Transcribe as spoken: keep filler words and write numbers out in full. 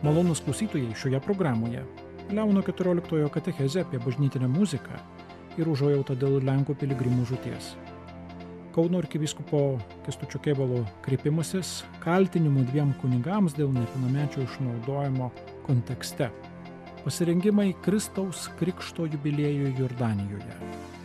Malonūs klausytojai, šioje programoje Leono keturioliktojo katechezė apie bažnytinę muziką ir užuojautą dėl Lenkų piligrimų žūties. Kauno arkivyskupo Kęstučio Kėvalo kreipimasis kaltinimų dviem kunigams dėl nepilnamečio išnaudojimo kontekste. Pasirengimai Kristaus krikšto jubiliejui Jordanijoje.